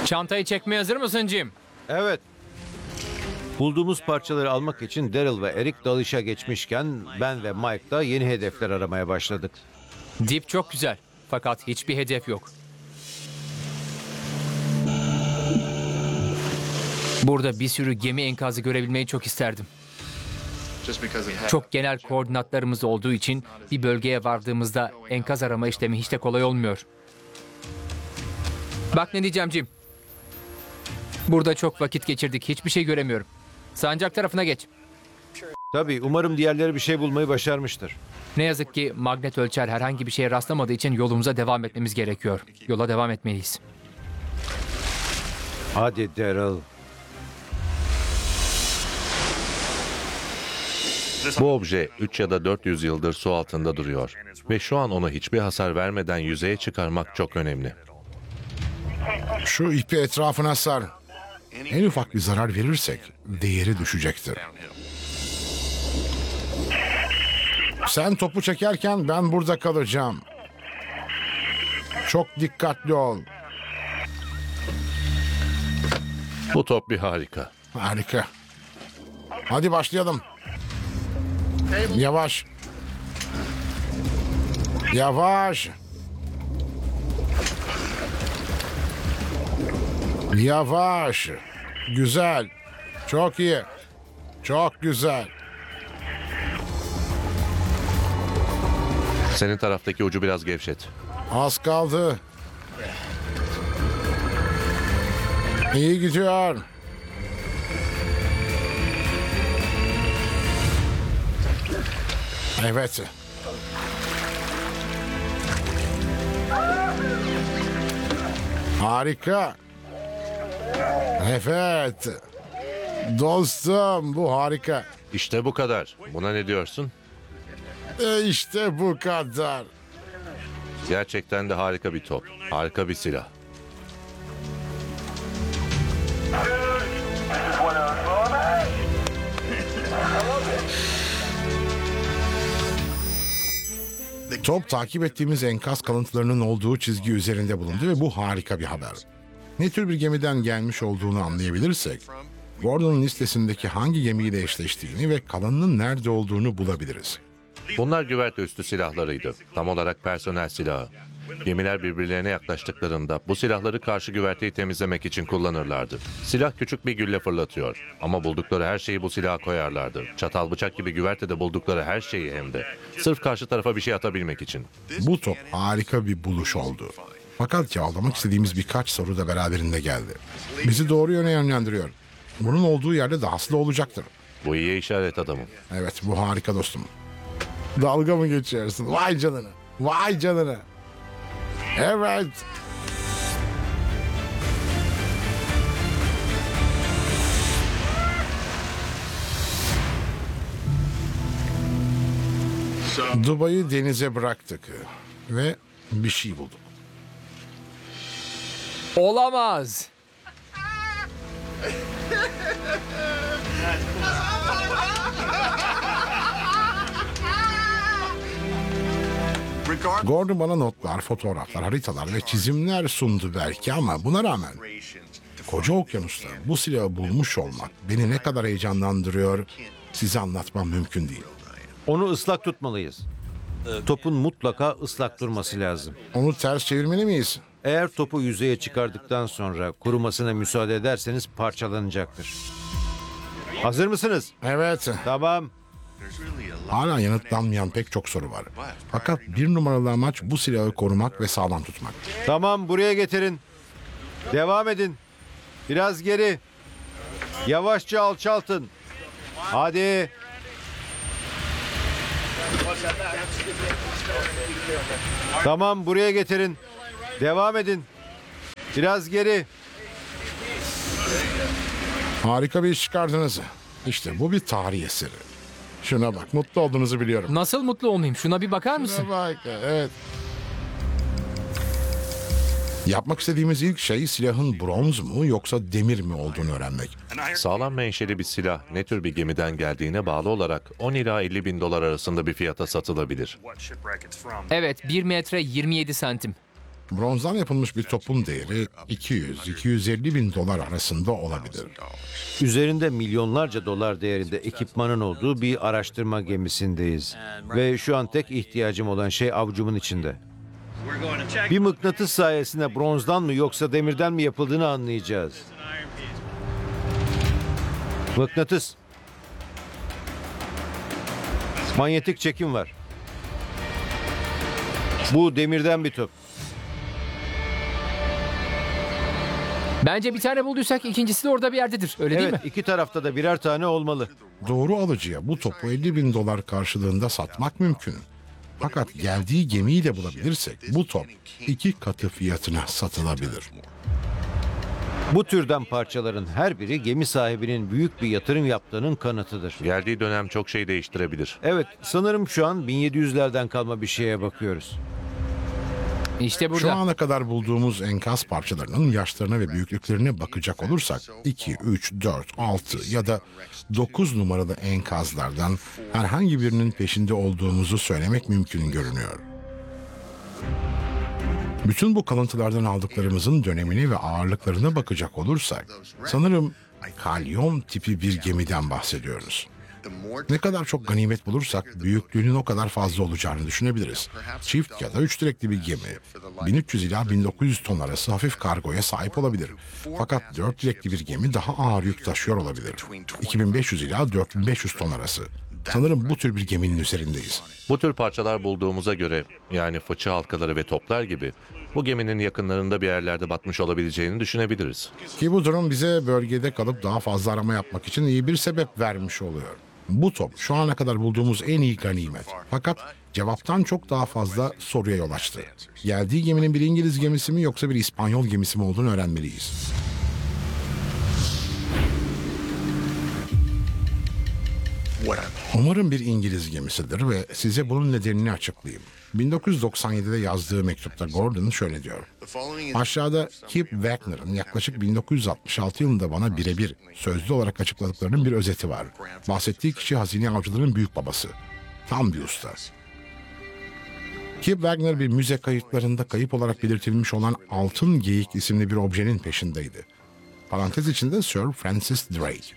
Çantayı çekmeye hazır mısın Jim? Evet. Bulduğumuz parçaları almak için Daryl ve Eric dalışa geçmişken ben ve Mike da yeni hedefler aramaya başladık. Dip çok güzel. Fakat hiçbir hedef yok. Burada bir sürü gemi enkazı görebilmeyi çok isterdim. Çok genel koordinatlarımız olduğu için bir bölgeye vardığımızda enkaz arama işlemi hiç de kolay olmuyor. Bak ne diyeceğim Jim. Burada çok vakit geçirdik. Hiçbir şey göremiyorum. Sancak tarafına geç. Tabii umarım diğerleri bir şey bulmayı başarmıştır. Ne yazık ki magnet ölçer herhangi bir şeye rastlamadığı için yolumuza devam etmemiz gerekiyor. Yola devam etmeliyiz. Hadi Daryl. Bu obje 3 ya da 400 yıldır su altında duruyor ve şu an ona hiçbir hasar vermeden yüzeye çıkarmak çok önemli. Şu ipi etrafına sar. En ufak bir zarar verirsek değeri düşecektir. Sen topu çekerken ben burada kalacağım. Çok dikkatli ol. Bu top bir harika. Harika. Hadi başlayalım. Yavaş. Yavaş. Yavaş. Güzel. Çok iyi. Çok güzel. Senin taraftaki ucu biraz gevşet. Az kaldı. İyi gidiyor. Evet. Harika. Evet. Dostum bu harika. İşte bu kadar. Buna ne diyorsun? İşte bu kadar. Gerçekten de harika bir top. Harika bir silah. Top takip ettiğimiz enkaz kalıntılarının olduğu çizgi üzerinde bulundu ve bu harika bir haber. Ne tür bir gemiden gelmiş olduğunu anlayabilirsek, Gordon'un listesindeki hangi gemiyle eşleştiğini ve kalanının nerede olduğunu bulabiliriz. Bunlar güverte üstü silahlarıydı. Tam olarak personel silahı. Gemiler birbirlerine yaklaştıklarında bu silahları karşı güverteyi temizlemek için kullanırlardı. Silah küçük bir gülle fırlatıyor. Ama buldukları her şeyi bu silaha koyarlardı. Çatal bıçak gibi güvertede buldukları her şeyi hem de. Sırf karşı tarafa bir şey atabilmek için. Bu top harika bir buluş oldu. Fakat cevaplamak istediğimiz birkaç soru da beraberinde geldi. Bizi doğru yöne yönlendiriyor. Bunun olduğu yerde dahası da olacaktır. Bu iyi işaret adamım. Evet, bu harika dostum. Dalga mı geçiyorsun? Vay canına. Vay canına. Evet. Dubai'yi denize bıraktık ve bir şey bulduk. Olamaz. Gordon bana notlar, fotoğraflar, haritalar ve çizimler sundu belki ama buna rağmen koca okyanusta bu silahı bulmuş olmak beni ne kadar heyecanlandırıyor size anlatmam mümkün değil. Onu ıslak tutmalıyız. Topun mutlaka ıslak durması lazım. Onu ters çevirmeli miyiz? Eğer topu yüzeye çıkardıktan sonra kurumasına müsaade ederseniz parçalanacaktır. Hazır mısınız? Evet. Tamam. Hala yanıtlanmayan pek çok soru var. Fakat bir numaralı amaç bu silahı korumak ve sağlam tutmak. Tamam, buraya getirin. Devam edin. Biraz geri. Yavaşça alçaltın. Hadi. Tamam, buraya getirin. Devam edin. Biraz geri. Harika bir iş çıkardınız. İşte bu bir tarih eseri. Şuna bak, mutlu olduğunuzu biliyorum. Nasıl mutlu olmayayım? Şuna bir bakar mısın? Şuna bak, evet. Yapmak istediğimiz ilk şey silahın bronz mu yoksa demir mi olduğunu öğrenmek. Sağlam menşeli bir silah ne tür bir gemiden geldiğine bağlı olarak 10 ila 50 bin dolar arasında bir fiyata satılabilir. Evet, 1 metre 27 santim. Bronzdan yapılmış bir topun değeri 200-250 bin dolar arasında olabilir. Üzerinde milyonlarca dolar değerinde ekipmanın olduğu bir araştırma gemisindeyiz. Ve şu an tek ihtiyacım olan şey avucumun içinde. Bir mıknatıs sayesinde bronzdan mı yoksa demirden mi yapıldığını anlayacağız. Mıknatıs. Manyetik çekim var. Bu demirden bir top. Bence bir tane bulduysak ikincisi de orada bir yerdedir. Öyle değil mi? Evet, iki tarafta da birer tane olmalı. Doğru alıcıya bu topu 50 bin dolar karşılığında satmak mümkün. Fakat geldiği gemiyi de bulabilirsek bu top 2 katı fiyatına satılabilir. Bu türden parçaların her biri gemi sahibinin büyük bir yatırım yaptığının kanıtıdır. Geldiği dönem çok şey değiştirebilir. Evet, sanırım şu an 1700'lerden kalma bir şeye bakıyoruz. İşte Şu burada. ana kadar bulduğumuz enkaz parçalarının yaşlarına ve büyüklüklerine bakacak olursak 2, 3, 4, 6 ya da 9 numaralı enkazlardan herhangi birinin peşinde olduğumuzu söylemek mümkün görünüyor. Bütün bu kalıntılardan aldıklarımızın dönemine ve ağırlıklarına bakacak olursak sanırım kalyon tipi bir gemiden bahsediyoruz. Ne kadar çok ganimet bulursak büyüklüğünün o kadar fazla olacağını düşünebiliriz. Çift ya da üç direkli bir gemi 1300 ila 1900 ton arası hafif kargoya sahip olabilir. Fakat 4 direkli bir gemi daha ağır yük taşıyor olabilir. 2500 ila 4500 ton arası. Sanırım bu tür bir geminin üzerindeyiz. Bu tür parçalar bulduğumuza göre, yani fıçı halkaları ve toplar gibi, bu geminin yakınlarında bir yerlerde batmış olabileceğini düşünebiliriz. Ki bu durum bize bölgede kalıp daha fazla arama yapmak için iyi bir sebep vermiş oluyor. Bu top şu ana kadar bulduğumuz en iyi ganimet. Fakat cevaptan çok daha fazla soruya yol açtı. Geldiği geminin bir İngiliz gemisi mi yoksa bir İspanyol gemisi mi olduğunu öğrenmeliyiz. Umarım bir İngiliz gemisidir ve size bunun nedenini açıklayayım. 1997'de yazdığı mektupta Gordon şöyle diyor. Aşağıda Kip Wagner'ın yaklaşık 1966 yılında bana birebir sözlü olarak açıkladıklarının bir özeti var. Bahsettiği kişi hazine avcılarının büyük babası. Tam bir usta. Kip Wagner bir müze kayıtlarında kayıp olarak belirtilmiş olan Altın Geyik isimli bir objenin peşindeydi. Parantez içinde Sir Francis Drake.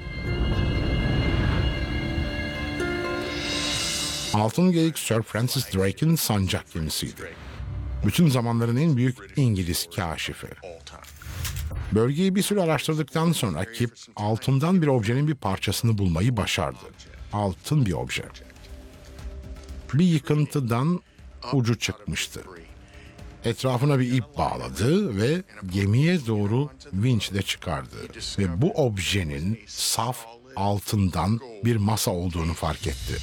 Altın Geyik Sir Francis Drake'in sancak gemisiydi. Bütün zamanların en büyük İngiliz kaşifi. Bölgeyi bir süre araştırdıktan sonra Kip altından bir objenin bir parçasını bulmayı başardı. Altın bir obje. Bir yıkıntıdan ucu çıkmıştı. Etrafına bir ip bağladı ve gemiye doğru vinçle çıkardı. Ve bu objenin saf altından bir masa olduğunu fark etti.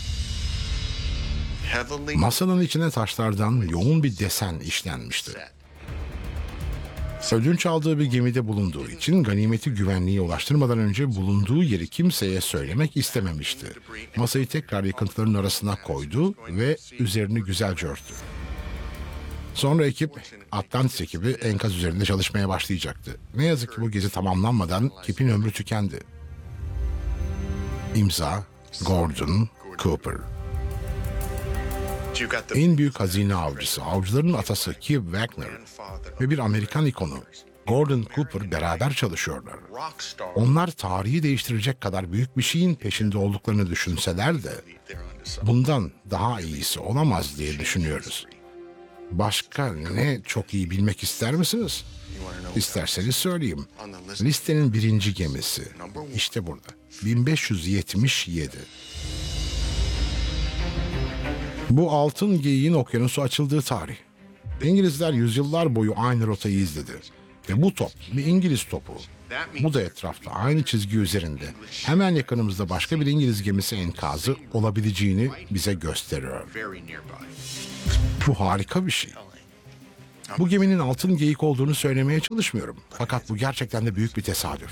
Masanın içine taşlardan yoğun bir desen işlenmişti. Ödünç aldığı bir gemide bulunduğu için ganimeti güvenliğe ulaştırmadan önce bulunduğu yeri kimseye söylemek istememişti. Masayı tekrar yıkıntıların arasına koydu ve üzerini güzelce örttü. Sonra ekip, Atlantis ekibi enkaz üzerinde çalışmaya başlayacaktı. Ne yazık ki bu gezi tamamlanmadan Kip'in ömrü tükendi. İmza Gordon Cooper. En büyük hazine avcısı, avcıların atası Kip Wagner ve bir Amerikan ikonu Gordon Cooper beraber çalışıyorlar. Onlar tarihi değiştirecek kadar büyük bir şeyin peşinde olduklarını düşünseler de bundan daha iyisi olamaz diye düşünüyoruz. Başka ne çok iyi bilmek ister misiniz? İsterseniz söyleyeyim. Listenin birinci gemisi. İşte burada. 1577. Bu altın geyiğin okyanusu açıldığı tarih. İngilizler yüzyıllar boyu aynı rotayı izledi. Ve bu top bir İngiliz topu. Bu da etrafta aynı çizgi üzerinde hemen yakınımızda başka bir İngiliz gemisi enkazı olabileceğini bize gösteriyor. Bu harika bir şey. Bu geminin altın geyik olduğunu söylemeye çalışmıyorum. Fakat bu gerçekten de büyük bir tesadüf.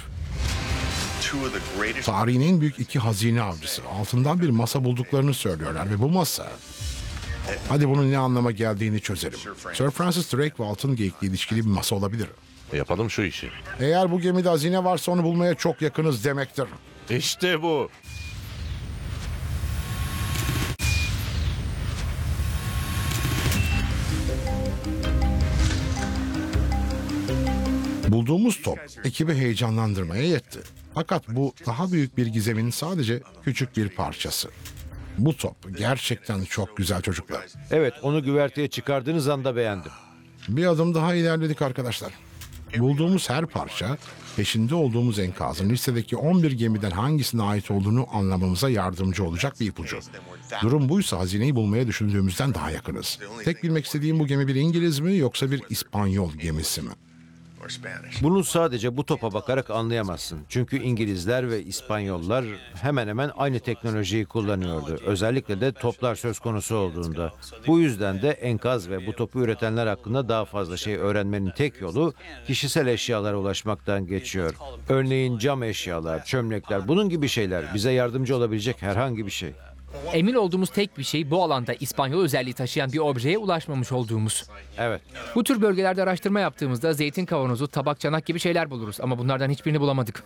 Tarihin en büyük iki hazine avcısı altından bir masa bulduklarını söylüyorlar ve bu masa... Hadi bunun ne anlama geldiğini çözelim. Sir Francis Drake ve altın geyikle ilişkili bir masa olabilir. Yapalım şu işi. Eğer bu gemide hazine varsa onu bulmaya çok yakınız demektir. İşte bu. Bulduğumuz top ekibi heyecanlandırmaya yetti. Fakat bu daha büyük bir gizemin sadece küçük bir parçası. Bu top gerçekten çok güzel çocuklar. Evet, onu güverteye çıkardığınız anda beğendim. Bir adım daha ilerledik arkadaşlar. Bulduğumuz her parça, peşinde olduğumuz enkazın listedeki 11 gemiden hangisine ait olduğunu anlamamıza yardımcı olacak bir ipucu. Durum buysa hazineyi bulmaya düşündüğümüzden daha yakınız. Tek bilmek istediğim, bu gemi bir İngiliz mi yoksa bir İspanyol gemisi mi? Bunu sadece bu topa bakarak anlayamazsın. Çünkü İngilizler ve İspanyollar hemen hemen aynı teknolojiyi kullanıyordu. Özellikle de toplar söz konusu olduğunda. Bu yüzden de enkaz ve bu topu üretenler hakkında daha fazla şey öğrenmenin tek yolu kişisel eşyalara ulaşmaktan geçiyor. Örneğin cam eşyalar, çömlekler, bunun gibi şeyler, bize yardımcı olabilecek herhangi bir şey. Emin olduğumuz tek bir şey bu alanda İspanyol özelliği taşıyan bir objeye ulaşmamış olduğumuz. Evet. Bu tür bölgelerde araştırma yaptığımızda zeytin kavanozu, tabak, çanak gibi şeyler buluruz ama bunlardan hiçbirini bulamadık.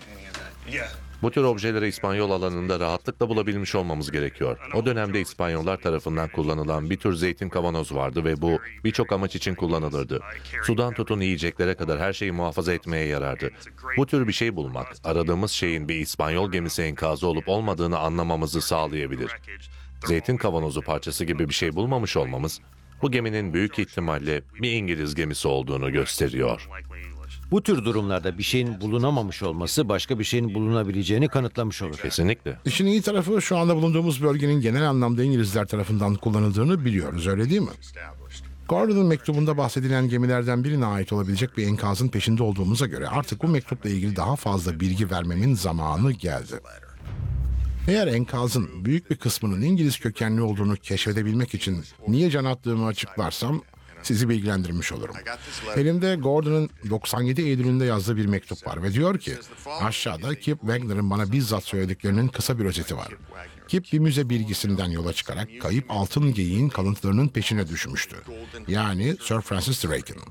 Bu tür objeleri İspanyol alanında rahatlıkla bulabilmiş olmamız gerekiyor. O dönemde İspanyollar tarafından kullanılan bir tür zeytin kavanoz vardı ve bu birçok amaç için kullanılırdı. Sudan tutun yiyeceklere kadar her şeyi muhafaza etmeye yarardı. Bu tür bir şey bulmak, aradığımız şeyin bir İspanyol gemisi enkazı olup olmadığını anlamamızı sağlayabilir. Zeytin kavanozu parçası gibi bir şey bulmamış olmamız, bu geminin büyük ihtimalle bir İngiliz gemisi olduğunu gösteriyor. Bu tür durumlarda bir şeyin bulunamamış olması başka bir şeyin bulunabileceğini kanıtlamış olur. Kesinlikle. İşin iyi tarafı, şu anda bulunduğumuz bölgenin genel anlamda İngilizler tarafından kullanıldığını biliyoruz, öyle değil mi? Gordon'un mektubunda bahsedilen gemilerden birine ait olabilecek bir enkazın peşinde olduğumuza göre artık bu mektupla ilgili daha fazla bilgi vermemin zamanı geldi. Eğer enkazın büyük bir kısmının İngiliz kökenli olduğunu keşfedebilmek için niye can attığımı açıklarsam sizi bilgilendirmiş olurum. Elimde Gordon'un 97 Eylül'ünde yazdığı bir mektup var ve diyor ki aşağıda Kip Wagner'ın bana bizzat söylediklerinin kısa bir özeti var. Kip bir müze bilgisinden yola çıkarak kayıp altın geyiğin kalıntılarının peşine düşmüştü. Yani Sir Francis Drake'in.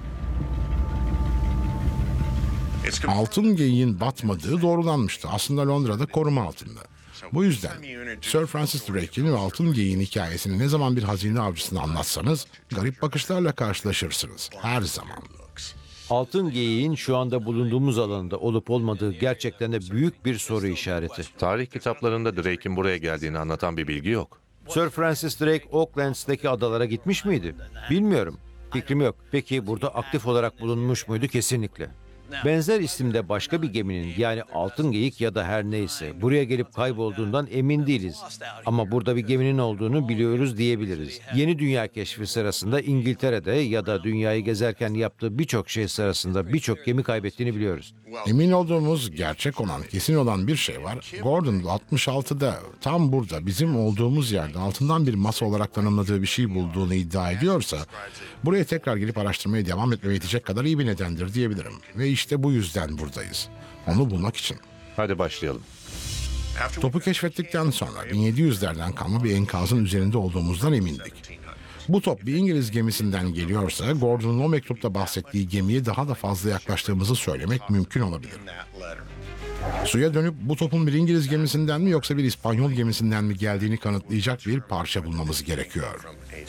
Altın geyiğin batmadığı doğrulanmıştı. Aslında Londra'da koruma altında. Bu yüzden Sir Francis Drake'in ve altın geyiğin hikayesini ne zaman bir hazine avcısına anlatsanız garip bakışlarla karşılaşırsınız. Her zaman. Altın geyiğin şu anda bulunduğumuz alanda olup olmadığı gerçekten de büyük bir soru işareti. Tarih kitaplarında Drake'in buraya geldiğini anlatan bir bilgi yok. Sir Francis Drake Auckland'daki adalara gitmiş miydi? Bilmiyorum. Fikrim yok. Peki burada aktif olarak bulunmuş muydu? Kesinlikle. Benzer isimde başka bir geminin, yani Altın Geyik ya da her neyse, buraya gelip kaybolduğundan emin değiliz. Ama burada bir geminin olduğunu biliyoruz diyebiliriz. Yeni dünya keşfi sırasında İngiltere'de ya da dünyayı gezerken yaptığı birçok şey sırasında birçok gemi kaybettiğini biliyoruz. Emin olduğumuz, gerçek olan, kesin olan bir şey var. Gordon 66'da tam burada bizim olduğumuz yerde altından bir masa olarak tanımladığı bir şey bulduğunu iddia ediyorsa buraya tekrar gelip araştırmaya devam etmeye yetecek kadar iyi bir nedendir diyebilirim. Ve işte bu yüzden buradayız. Onu bulmak için. Hadi başlayalım. Topu keşfettikten sonra 1700'lerden kalma bir enkazın üzerinde olduğumuzdan emindik. Bu top bir İngiliz gemisinden geliyorsa Gordon'un o mektupta bahsettiği gemiye daha da fazla yaklaştığımızı söylemek mümkün olabilir. Suya dönüp bu topun bir İngiliz gemisinden mi yoksa bir İspanyol gemisinden mi geldiğini kanıtlayacak bir parça bulmamız gerekiyor.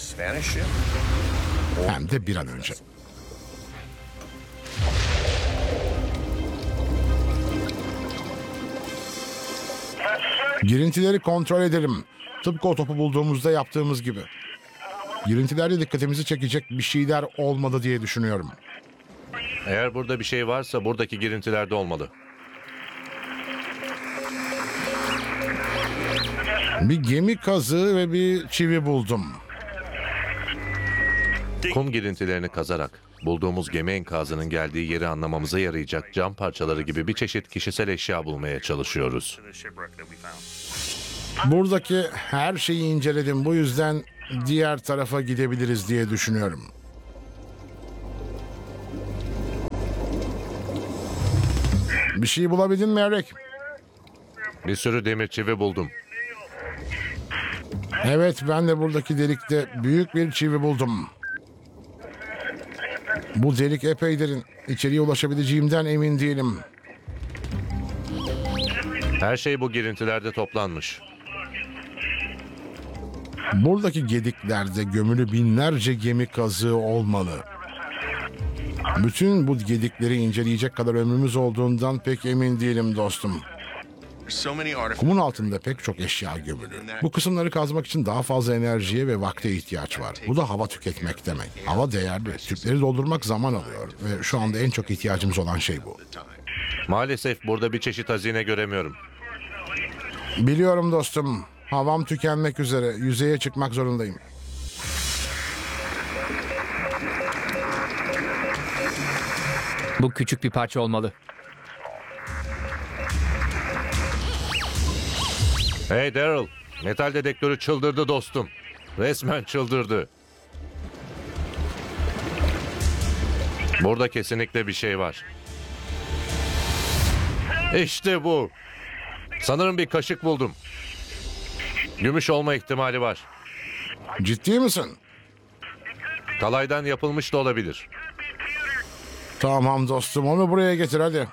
Hem de bir an önce. Girintileri kontrol edelim. Tıpkı o topu bulduğumuzda yaptığımız gibi. Girintilerde dikkatimizi çekecek bir şeyler olmadı diye düşünüyorum. Eğer burada bir şey varsa buradaki girintilerde olmalı. Bir gemi kazığı ve bir çivi buldum. Kum girintilerini kazarak bulduğumuz gemi enkazının geldiği yeri anlamamıza yarayacak cam parçaları gibi bir çeşit kişisel eşya bulmaya çalışıyoruz. Buradaki her şeyi inceledim. Bu yüzden diğer tarafa gidebiliriz diye düşünüyorum. Bir şey bulabildin mi Eric? Bir sürü demir çivi buldum. Evet, ben de buradaki delikte büyük bir çivi buldum. Bu delik epey derin. İçeriye ulaşabileceğimden emin değilim. Her şey bu girintilerde toplanmış. Buradaki gediklerde gömülü binlerce gemi kazığı olmalı. Bütün bu gedikleri inceleyecek kadar ömrümüz olduğundan pek emin değilim dostum. Kumun altında pek çok eşya gömülü. Bu kısımları kazmak için daha fazla enerjiye ve vakte ihtiyaç var. Bu da hava tüketmek demek. Hava değerli. Tüpleri doldurmak zaman alıyor. Ve şu anda en çok ihtiyacımız olan şey bu. Maalesef burada bir çeşit hazine göremiyorum. Biliyorum dostum. Havam tükenmek üzere. Yüzeye çıkmak zorundayım. Bu küçük bir parça olmalı. Hey Daryl, metal dedektörü çıldırdı dostum. Resmen çıldırdı. Burada kesinlikle bir şey var. İşte bu. Sanırım bir kaşık buldum. Gümüş olma ihtimali var. Ciddi misin? Kalaydan yapılmış da olabilir. Tamam dostum, onu buraya getir hadi.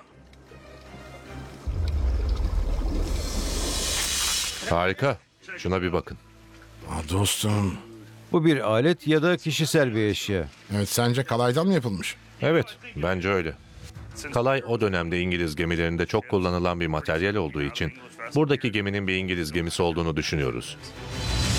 Harika. Şuna bir bakın. Dostum. Bu bir alet ya da kişisel bir eşya. Evet, sence kalaydan mı yapılmış? Evet, bence öyle. Kalay o dönemde İngiliz gemilerinde çok kullanılan bir materyal olduğu için buradaki geminin bir İngiliz gemisi olduğunu düşünüyoruz.